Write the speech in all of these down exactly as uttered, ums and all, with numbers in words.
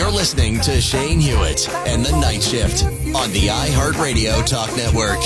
You're listening to Shane Hewitt and the Night Shift on the iHeartRadio Talk Network.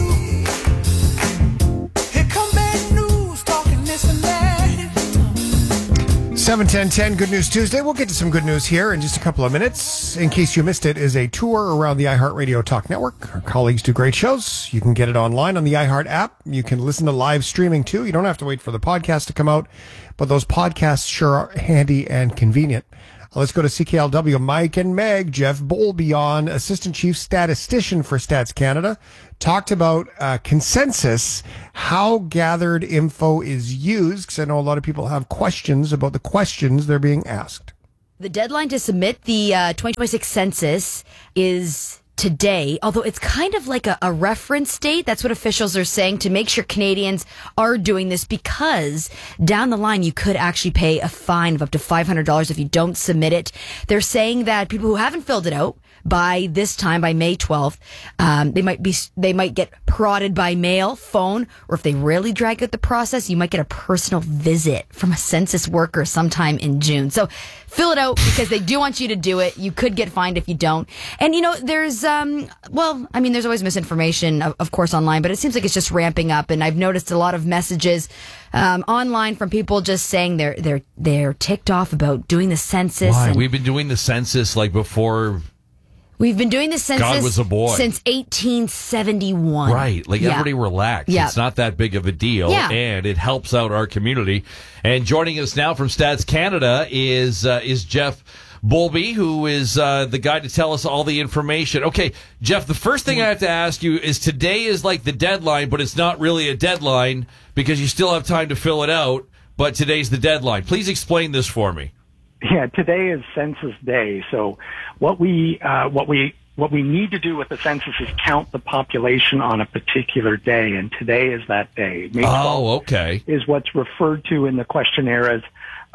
seven ten ten, Good News Tuesday. We'll get to some good news here in just a couple of minutes. In case you missed it, is a tour around the iHeartRadio Talk Network. Our colleagues do great shows. You can get it online on the iHeart app. You can listen to live streaming too. You don't have to wait for the podcast to come out, but those podcasts sure are handy and convenient. Let's go to C K L W. Mike and Meg. Jeff Bowlby on, Assistant Chief Statistician for Stats Canada, talked about uh, consensus, how gathered info is used, because I know a lot of people have questions about the questions they're being asked. The deadline to submit the uh, twenty twenty-six census is today, although it's kind of like a, a reference date. That's what officials are saying, to make sure Canadians are doing this, because down the line you could actually pay a fine of up to five hundred dollars if you don't submit it. They're saying that people who haven't filled it out by this time, by May twelfth, um, they might be, they might get prodded by mail, phone, or if they really drag out the process, you might get a personal visit from a census worker sometime in June. So fill it out, because they do want you to do it. You could get fined if you don't. And, you know, there's, um, well, I mean, there's always misinformation, of, of course, online, but it seems like it's just ramping up. And I've noticed a lot of messages um, online from people just saying they're, they're, they're ticked off about doing the census. Why? And We've been doing the census like before. We've been doing the census God was a boy. since eighteen seventy-one. Right. Like, yeah. everybody relax. Yeah. It's not that big of a deal, Yeah. and it helps out our community. And joining us now from Stats Canada is uh, is Jeff Bowlby, who is uh, the guy to tell us all the information. Okay, Jeff, the first thing I have to ask you is, today is like the deadline, but it's not really a deadline because you still have time to fill it out, but today's the deadline. Please explain this for me. Yeah, today is Census Day. So what we uh, what we what we need to do with the census is count the population on a particular day, and today is that day. May Oh, okay. is what's referred to in the questionnaire as uh,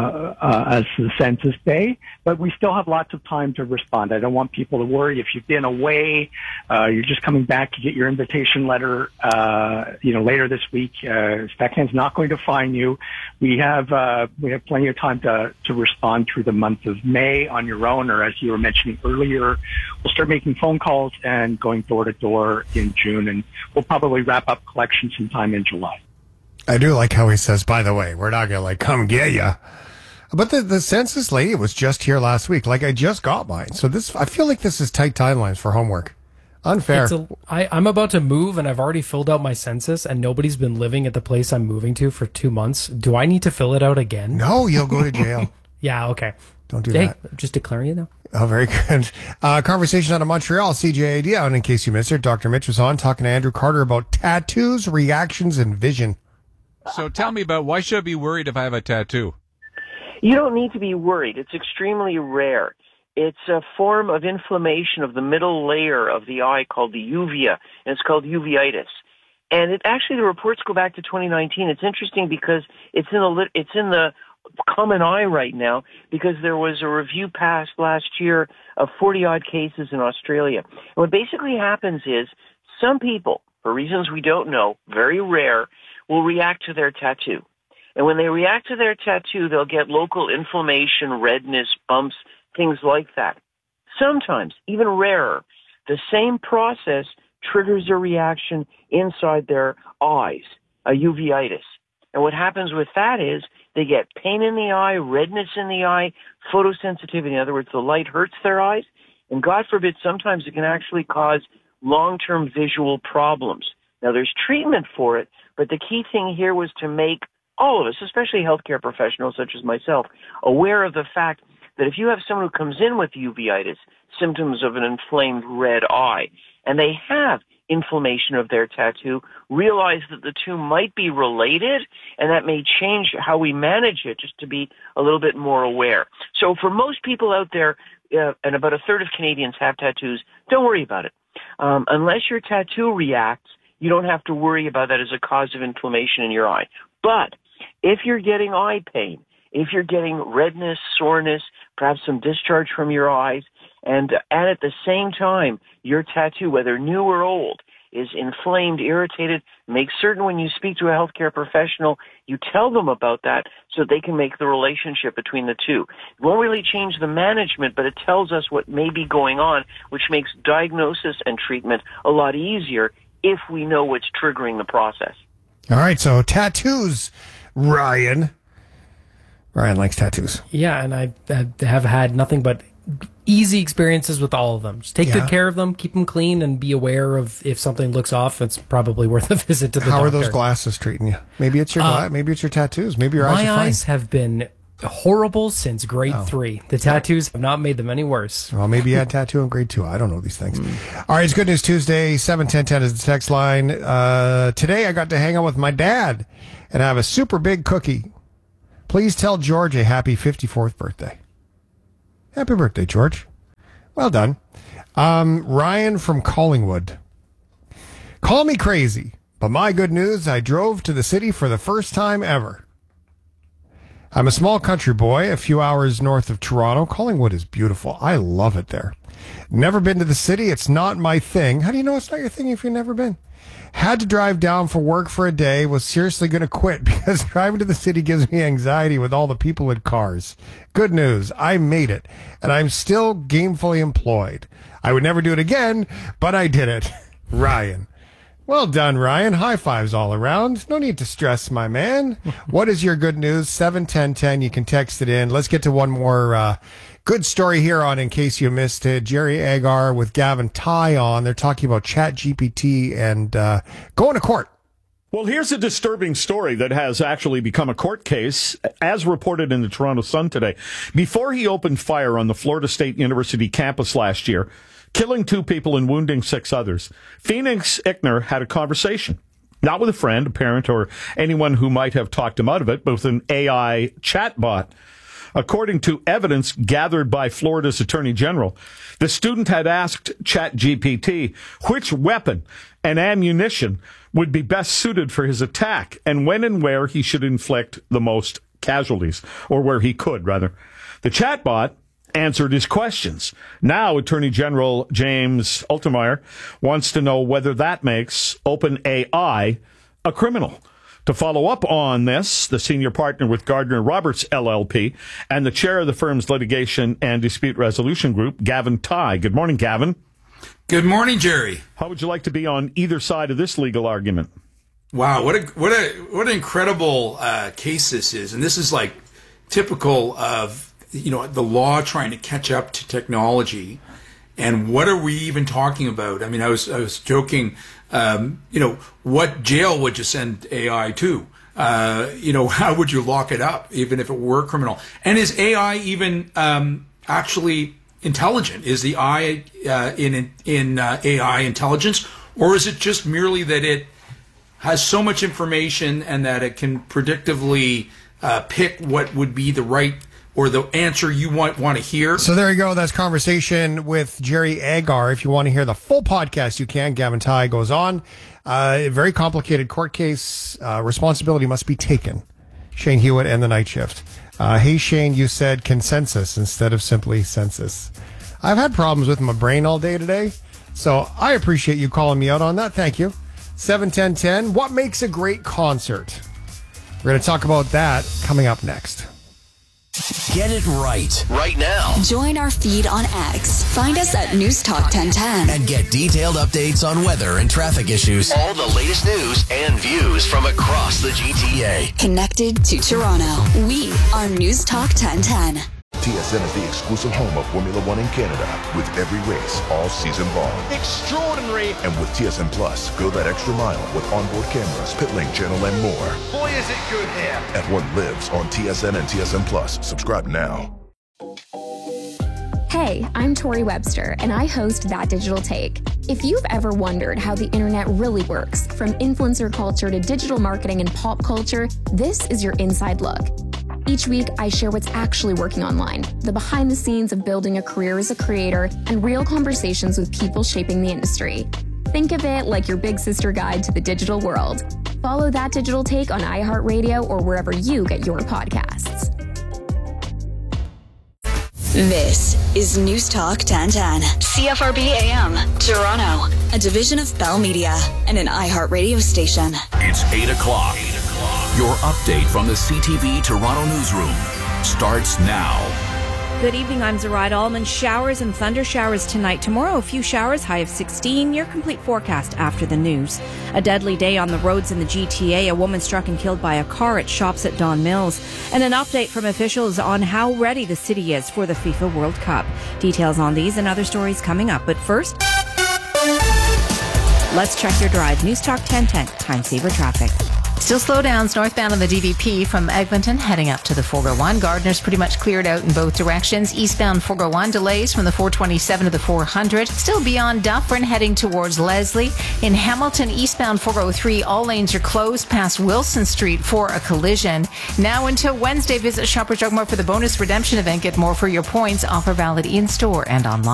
uh, as the Census Day, but we still have lots of time to respond. I don't want people to worry. If you've been away, uh, you're just coming back to get your invitation letter, uh, you know, later this week, uh, StatCan's not going to fine you. We have, uh, we have plenty of time to, to respond through the month of May on your own, or as you were mentioning earlier, we'll start making phone calls and going door to door in June, and we'll probably wrap up collection sometime in July. I do like how he says, by the way, we're not going to like come get ya. But the, the census lady was just here last week. Like, I just got mine. So this, I feel like this is tight timelines for homework. Unfair. It's a, I, I'm about to move, and I've already filled out my census, and nobody's been living at the place I'm moving to for two months. Do I need to fill it out again? No, you'll go to jail. Yeah, okay. Don't do hey, that. Just declaring it now. Oh, very good. Uh, conversation out of Montreal, C J A D out, in case you missed it. Doctor Mitch was on talking to Andrew Carter about tattoos, reactions, and vision. So tell me about, why should I be worried if I have a tattoo? You don't need to be worried. It's extremely rare. It's a form of inflammation of the middle layer of the eye called the uvea, and it's called uveitis. And it actually, the reports go back to twenty nineteen. It's interesting because it's in the it's in the common eye right now, because there was a review passed last year of forty odd cases in Australia. And what basically happens is, some people, for reasons we don't know, very rare, will react to their tattoo. And when they react to their tattoo, they'll get local inflammation, redness, bumps, things like that. Sometimes, even rarer, the same process triggers a reaction inside their eyes, a uveitis. And what happens with that is they get pain in the eye, redness in the eye, photosensitivity. In other words, the light hurts their eyes. And God forbid, sometimes it can actually cause long-term visual problems. Now, there's treatment for it, but the key thing here was to make all of us, especially healthcare professionals such as myself, aware of the fact that if you have someone who comes in with uveitis, symptoms of an inflamed red eye, and they have inflammation of their tattoo, realize that the two might be related, and that may change how we manage it, just to be a little bit more aware. So for most people out there, uh, and about a third of Canadians have tattoos, don't worry about it. Um, unless your tattoo reacts, you don't have to worry about that as a cause of inflammation in your eye. But if you're getting eye pain, if you're getting redness, soreness, perhaps some discharge from your eyes, and, and at the same time, your tattoo, whether new or old, is inflamed, irritated, make certain when you speak to a healthcare professional, you tell them about that so they can make the relationship between the two. It won't really change the management, but it tells us what may be going on, which makes diagnosis and treatment a lot easier if we know what's triggering the process. All right, so tattoos, Ryan. Ryan likes tattoos. Yeah, and I, I have had nothing but easy experiences with all of them. Just take Yeah. good care of them, keep them clean, and be aware of if something looks off. It's probably worth a visit to the How doctor. are those glasses treating you? Maybe it's your Uh, gla- maybe it's your tattoos. Maybe your eyes My are fine. eyes have been horrible since grade Oh. three. The tattoos have not made them any worse. Well, maybe you had tattoo in grade two. I don't know these things. All right, it's Good News Tuesday. seven ten ten is the text line. Uh, today I got to hang out with my dad and have a super big cookie. Please tell George a happy fifty-fourth birthday. Happy birthday, George. Well done. Um, Ryan from Collingwood. Call me crazy, but my good news, I drove to the city for the first time ever. I'm a small country boy, a few hours north of Toronto. Collingwood is beautiful. I love it there. Never been to the city. It's not my thing. How do you know it's not your thing if you've never been? Had to drive down for work for a day. Was seriously going to quit because driving to the city gives me anxiety with all the people in cars. Good news. I made it, and I'm still gainfully employed. I would never do it again, but I did it. Ryan. Well done, Ryan. High fives all around. No need to stress, my man. What is your good news? seven ten ten. You can text it in. Let's get to one more uh, good story here on In Case You Missed It. Jerry Agar with Gavin Ty on. They're talking about Chat G P T and uh, going to court. Well, here's a disturbing story that has actually become a court case, as reported in the Toronto Sun today. Before he opened fire on the Florida State University campus last year, killing two people and wounding six others, Phoenix Ickner had a conversation, not with a friend, a parent, or anyone who might have talked him out of it, but with an A I chatbot. According to evidence gathered by Florida's Attorney General, the student had asked ChatGPT which weapon and ammunition would be best suited for his attack and when and where he should inflict the most casualties, or where he could, rather. The chatbot answered his questions. Now, Attorney General James Altemeyer wants to know whether that makes OpenAI a criminal. To follow up on this, the senior partner with Gardner Roberts, L L P, and the chair of the firm's litigation and dispute resolution group, Gavin Ty. Good morning, Gavin. Good morning, Jerry. How would you like to be on either side of this legal argument? Wow, what a what a what an incredible uh, case this is, and this is like typical of you know the law trying to catch up to technology. And what are we even talking about? I mean, I was I was joking. Um, you know, what jail would you send A I to? Uh, you know, how would you lock it up, even if it were criminal? And is A I even um, actually intelligent? Is the I uh, in in uh, A I intelligence, or is it just merely that it has so much information and that it can predictively uh, pick what would be the right or the answer you want want to hear? So there you go. That's conversation with Jerry Agar. If you want to hear the full podcast, you can. Gavin Ty goes on. Uh, a very complicated court case. Uh, responsibility must be taken. Shane Hewitt and the Night Shift. Uh, hey, Shane, you said consensus instead of simply census. I've had problems with my brain all day today, so I appreciate you calling me out on that. Thank you. seven ten ten. What makes a great concert? We're going to talk about that coming up next. Get it right right now. Join our feed on X. Find us at News Talk ten ten. And get detailed updates on weather and traffic issues. All the latest news and views from across the G T A. Connected to Toronto. We are News Talk ten ten. T S N is the exclusive home of Formula One in Canada, with every race all season long. Extraordinary. And with T S N Plus, go that extra mile with onboard cameras, pit lane channel, and more. Boy, is it good here. F one lives on T S N and T S N Plus. Subscribe now. Hey, I'm Tori Webster, and I host That Digital Take. If you've ever wondered how the internet really works, from influencer culture to digital marketing and pop culture, this is your inside look. Each week, I share what's actually working online, the behind the scenes of building a career as a creator, and real conversations with people shaping the industry. Think of it like your big sister guide to the digital world. Follow That Digital Take on iHeartRadio or wherever you get your podcasts. This is News Talk ten ten. C F R B A M, Toronto. A division of Bell Media and an iHeart radio station. It's eight o'clock. Your update from the C T V Toronto newsroom starts now. Good evening, I'm Zarai Allman. Showers and thunder showers tonight. Tomorrow, a few showers, high of sixteen. Your complete forecast after the news. A deadly day on the roads in the G T A. A woman struck and killed by a car at shops at Don Mills. And an update from officials on how ready the city is for the FIFA World Cup. Details on these and other stories coming up. But first, let's check your drive. News Talk ten ten, Time Saver Traffic. Still slowdowns northbound on the D V P from Eglinton heading up to the four oh one. Gardner's pretty much cleared out in both directions. Eastbound four oh one delays from the four twenty-seven to the four hundred. Still beyond Dufferin heading towards Leslie. In Hamilton, eastbound four oh three, all lanes are closed past Wilson Street for a collision. Now until Wednesday, visit Shoppers Drug Mart for the bonus redemption event. Get more for your points. Offer valid in-store and online.